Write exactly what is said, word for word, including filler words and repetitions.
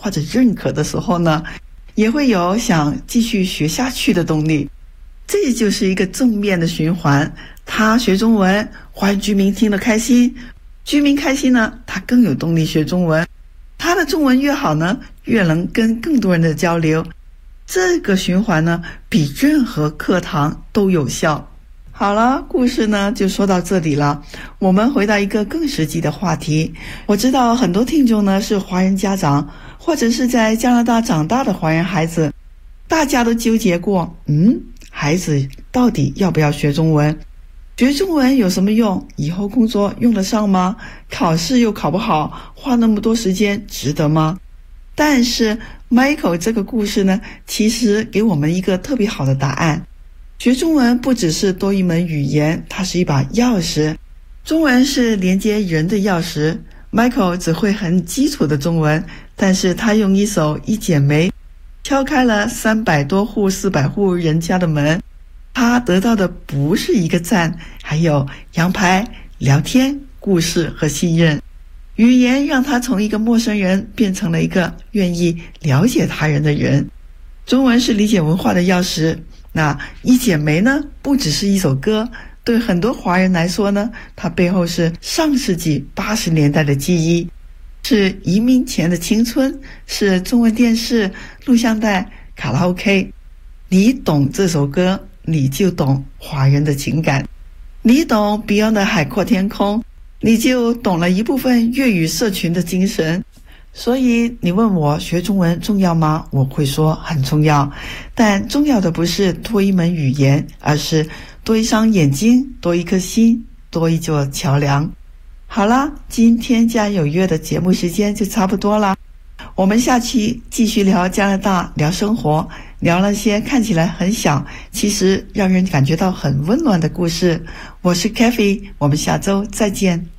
或者认可的时候呢，也会有想继续学下去的动力。这就是一个正面的循环，他学中文，华人居民听得开心，居民开心呢，他更有动力学中文，他的中文越好呢，越能跟更多人的交流。这个循环呢，比任何课堂都有效。好了，故事呢就说到这里了。我们回到一个更实际的话题。我知道很多听众呢是华人家长，或者是在加拿大长大的华人孩子，大家都纠结过，嗯，孩子到底要不要学中文？学中文有什么用？以后工作用得上吗？考试又考不好，花那么多时间值得吗？但是 Michael 这个故事呢，其实给我们一个特别好的答案。学中文不只是多一门语言，它是一把钥匙。中文是连接人的钥匙。Michael 只会很基础的中文，但是他用一首《一剪梅》敲开了三百多户、四百户人家的门。他得到的不是一个赞，还有羊排、聊天、故事和信任。语言让他从一个陌生人变成了一个愿意了解他人的人。中文是理解文化的钥匙。那一剪梅呢，不只是一首歌，对很多华人来说呢，它背后是上世纪八十年代的记忆，是移民前的青春，是中文电视、录像带、卡拉 OK。 你懂这首歌，你就懂华人的情感，你懂 Beyond 的海阔天空，你就懂了一部分粤语社群的精神。所以你问我学中文重要吗？我会说很重要，但重要的不是多一门语言，而是多一双眼睛，多一颗心，多一座桥梁。好啦，今天家有约的节目时间就差不多啦，我们下期继续聊加拿大，聊生活，聊那些看起来很小，其实让人感觉到很温暖的故事。我是 Kathy， 我们下周再见。